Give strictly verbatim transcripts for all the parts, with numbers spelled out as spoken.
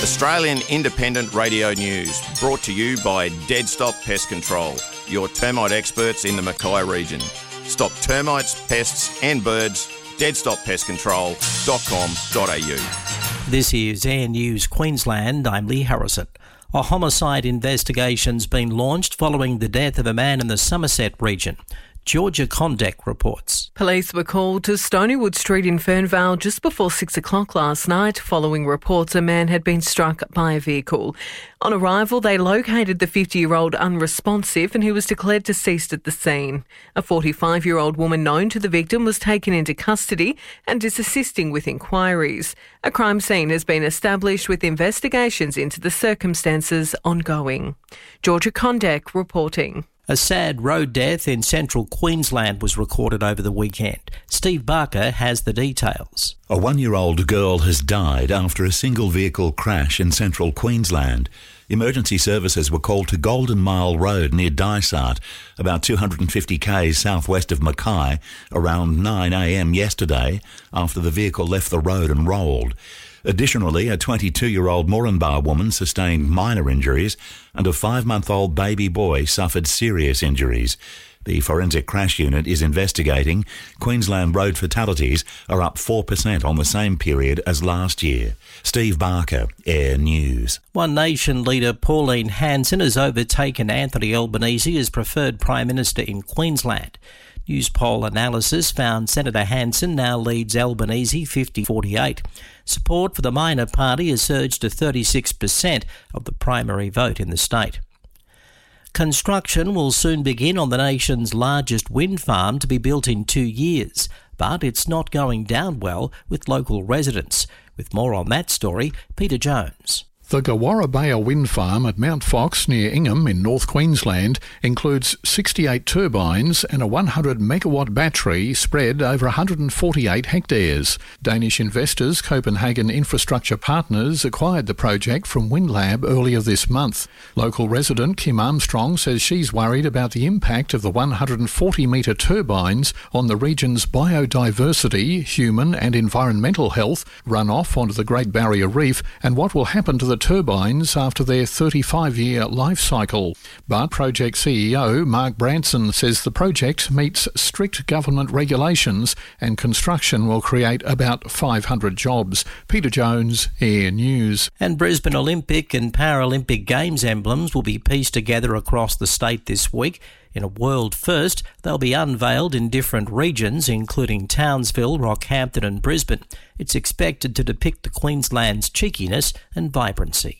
Australian Independent Radio News, brought to you by Dead Stop Pest Control, your termite experts in the Mackay region. Stop termites, pests and birds. dead stop pest control dot com dot a u. This is Air News Queensland. I'm Lee Harrison. A homicide investigation's been launched following the death of a man in the Somerset region. Georgia Condek reports. Police were called to Stonywood Street in Fernvale just before six o'clock last night following reports a man had been struck by a vehicle. On arrival, they located the fifty-year-old unresponsive and he was declared deceased at the scene. A forty-five-year-old woman known to the victim was taken into custody and is assisting with inquiries. A crime scene has been established with investigations into the circumstances ongoing. Georgia Condek reporting. A sad road death in central Queensland was recorded over the weekend. Steve Barker has the details. A one-year-old girl has died after a single-vehicle crash in central Queensland. Emergency services were called to Golden Mile Road near Dysart, about two hundred fifty k's southwest of Mackay, around nine a m yesterday after the vehicle left the road and rolled. Additionally, a twenty-two-year-old Moranbah woman sustained minor injuries and a five-month-old baby boy suffered serious injuries. The Forensic Crash Unit is investigating. Queensland road fatalities are up four percent on the same period as last year. Steve Barker, Air News. One Nation leader Pauline Hanson has overtaken Anthony Albanese as preferred Prime Minister in Queensland. News poll analysis found Senator Hanson now leads Albanese fifty forty-eight. Support for the minor party has surged to thirty-six percent of the primary vote in the state. Construction will soon begin on the nation's largest wind farm to be built in two years, but it's not going down well with local residents. With more on that story, Peter Jones. The Gawarrabaya wind farm at Mount Fox near Ingham in North Queensland includes sixty-eight turbines and a one hundred megawatt battery spread over one hundred forty-eight hectares. Danish investors Copenhagen Infrastructure Partners acquired the project from Windlab earlier this month. Local resident Kim Armstrong says she's worried about the impact of the one hundred forty metre turbines on the region's biodiversity, human and environmental health, runoff onto the Great Barrier Reef, and what will happen to the turbines after their thirty-five year life cycle. But project C E O Mark Branson says the project meets strict government regulations and construction will create about five hundred jobs. Peter Jones, Air News. And Brisbane Olympic and Paralympic Games emblems will be pieced together across the state this week. In a world first, they'll be unveiled in different regions, including Townsville, Rockhampton and Brisbane. It's expected to depict the Queensland's cheekiness and vibrancy.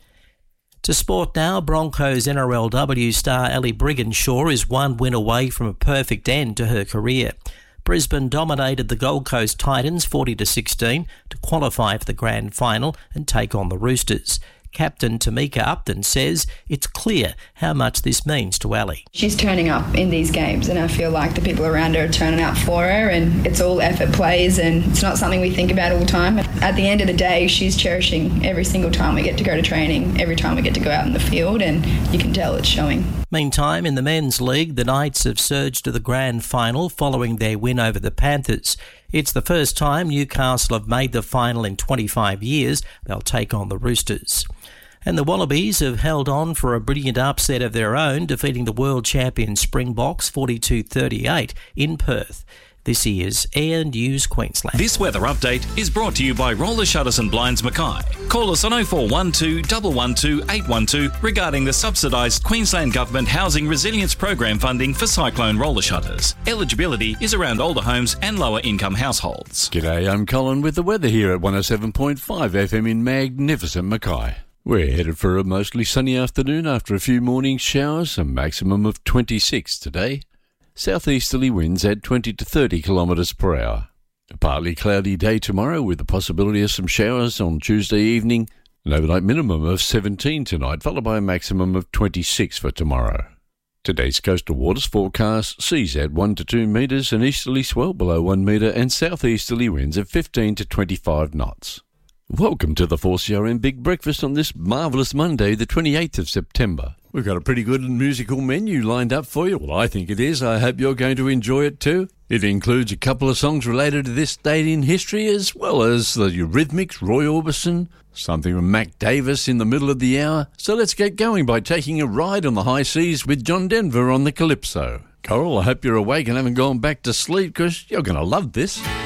To sport now, Broncos N R L W star Ellie Brigginshaw is one win away from a perfect end to her career. Brisbane dominated the Gold Coast Titans forty to sixteen to qualify for the grand final and take on the Roosters. Captain Tamika Upton says it's clear how much this means to Ali. She's turning up in these games and I feel like the people around her are turning up for her and it's all effort plays and it's not something we think about all the time. At the end of the day, she's cherishing every single time we get to go to training, every time we get to go out in the field and you can tell it's showing. Meantime, in the men's league, the Knights have surged to the grand final following their win over the Panthers. It's the first time Newcastle have made the final in twenty-five years. They'll take on the Roosters. And the Wallabies have held on for a brilliant upset of their own, defeating the world champion Springboks forty-two thirty-eight in Perth. This is Air News Queensland. This weather update is brought to you by Roller Shutters and Blinds Mackay. Call us on oh four one two, one one two, eight one two regarding the subsidised Queensland Government Housing Resilience Program funding for cyclone roller shutters. Eligibility is around older homes and lower income households. G'day, I'm Colin with the weather here at one oh seven point five F M in magnificent Mackay. We're headed for a mostly sunny afternoon after a few morning showers, a maximum of twenty-six today. Southeasterly winds at twenty to thirty kilometres per hour. A partly cloudy day tomorrow with the possibility of some showers on Tuesday evening. An overnight minimum of seventeen tonight, followed by a maximum of twenty-six for tomorrow. Today's coastal waters forecast seas at one to two metres, an easterly swell below one metre and southeasterly winds at fifteen to twenty-five knots. Welcome to the four C R M Big Breakfast on this marvellous Monday, the twenty-eighth of September. We've got a pretty good musical menu lined up for you. Well, I think it is. I hope you're going to enjoy it too. It includes a couple of songs related to this date in history, as well as the Eurythmics, Roy Orbison, something from Mac Davis in the middle of the hour. So let's get going by taking a ride on the high seas with John Denver on the Calypso. Coral, I hope you're awake and haven't gone back to sleep, because you're going to love this.